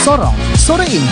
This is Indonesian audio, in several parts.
Sorong sore ini.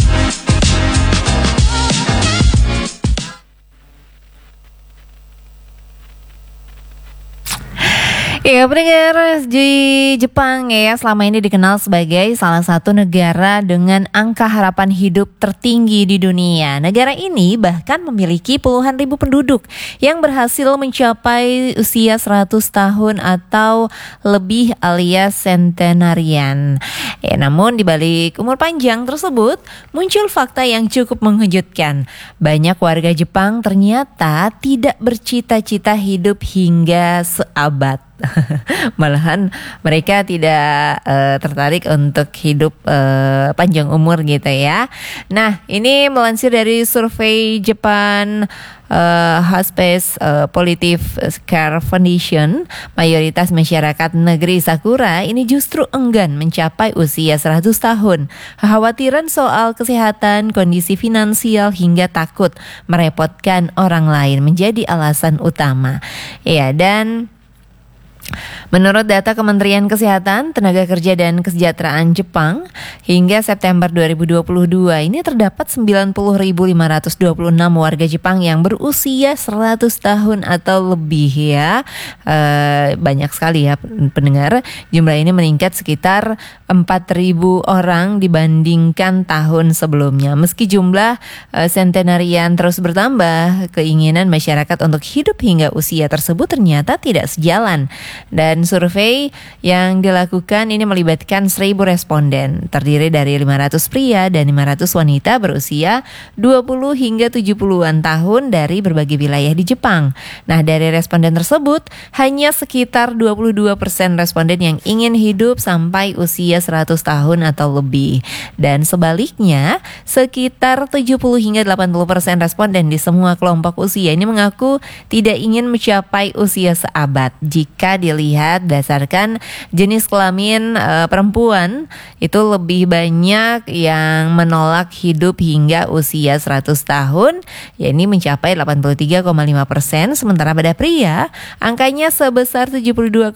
Ya, pendengar, di Jepang ya selama ini dikenal sebagai salah satu negara dengan angka harapan hidup tertinggi di dunia. Negara ini bahkan memiliki puluhan ribu penduduk yang berhasil mencapai usia 100 tahun atau lebih alias centenarian. Ya, namun di balik umur panjang tersebut muncul fakta yang cukup mengejutkan. Banyak warga Jepang ternyata tidak bercita-cita hidup hingga seabad. Malahan mereka tidak tertarik untuk hidup panjang umur gitu ya. Nah, ini melansir dari survei Japan Hospice Politive Care Foundation, mayoritas masyarakat negeri Sakura ini justru enggan mencapai usia 100 tahun. Kekhawatiran soal kesehatan, kondisi finansial hingga takut merepotkan orang lain menjadi alasan utama. Ya, dan menurut data Kementerian Kesehatan, Tenaga Kerja dan Kesejahteraan Jepang, hingga September 2022 ini terdapat 90.526 warga Jepang yang berusia 100 tahun atau lebih ya. Banyak sekali ya pendengar. Jumlah ini meningkat sekitar 4.000 orang dibandingkan tahun sebelumnya. Meski jumlah centenarian terus bertambah, keinginan masyarakat untuk hidup hingga usia tersebut ternyata tidak sejalan. Dan survei yang dilakukan ini melibatkan 1.000 responden, terdiri dari 500 pria dan 500 wanita berusia 20 hingga 70-an tahun dari berbagai wilayah di Jepang. Nah, dari responden tersebut, hanya sekitar 22% responden yang ingin hidup sampai usia 100 tahun atau lebih. Dan sebaliknya, sekitar 70 hingga 80% responden di semua kelompok usia ini mengaku tidak ingin mencapai usia seabad. Jika dilihat berdasarkan jenis kelamin perempuan, itu lebih banyak yang menolak hidup hingga usia 100 tahun, yakni mencapai 83,5%, sementara pada pria angkanya sebesar 72,4%.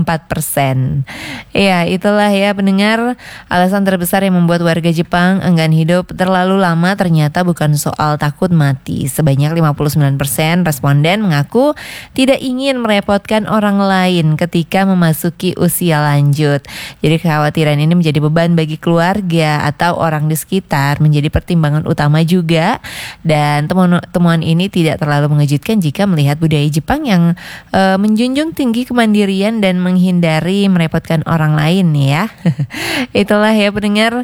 Ya, itulah ya pendengar, alasan terbesar yang membuat warga Jepang enggan hidup terlalu lama ternyata bukan soal takut mati. Sebanyak 59% responden mengaku tidak ingin merepotkan orang lain ketika memasuki usia lanjut. Jadi kekhawatiran ini menjadi beban bagi keluarga atau orang di sekitar, menjadi pertimbangan utama juga. Dan temuan ini tidak terlalu mengejutkan jika melihat budaya Jepang yang menjunjung tinggi kemandirian dan menghindari merepotkan orang lain ya. Itulah ya pendengar,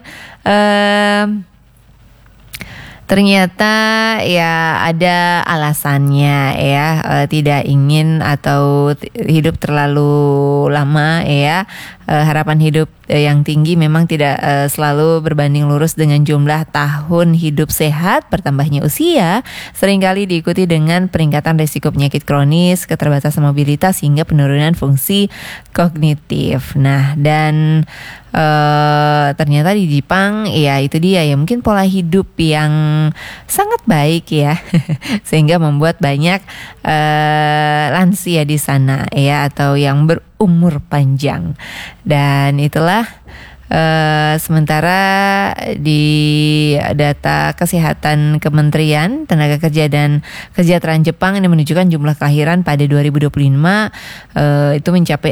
ternyata ya ada alasannya ya, tidak ingin atau hidup terlalu lama ya. Harapan hidup yang tinggi memang tidak selalu berbanding lurus dengan jumlah tahun hidup sehat. Bertambahnya usia seringkali diikuti dengan peningkatan risiko penyakit kronis, keterbatasan mobilitas hingga penurunan fungsi kognitif. Nah, dan ternyata di Jepang ya itu dia ya, mungkin pola hidup yang sangat baik ya sehingga membuat banyak lansia di sana ya, atau yang berumur panjang. Dan itulah sementara di data kesehatan Kementerian Tenaga Kerja dan Kesejahteraan Jepang ini menunjukkan jumlah kelahiran pada 2025 itu mencapai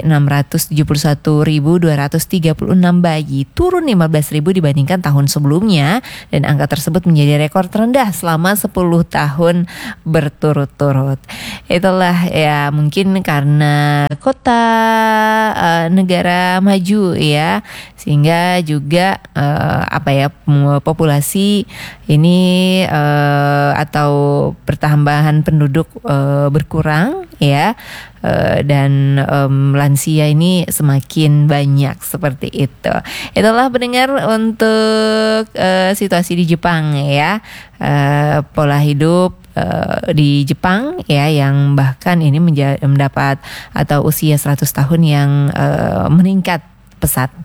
671.236 bayi, turun 15.000 dibandingkan tahun sebelumnya, dan angka tersebut menjadi rekor terendah selama 10 tahun berturut-turut. Itulah ya, mungkin karena kota negara maju ya, sehingga juga populasi ini atau pertambahan penduduk berkurang ya, dan lansia ini semakin banyak seperti itu. Itulah pendengar untuk situasi di Jepang ya, pola hidup di Jepang ya, yang bahkan ini mendapat atau usia 100 tahun yang meningkat pesat.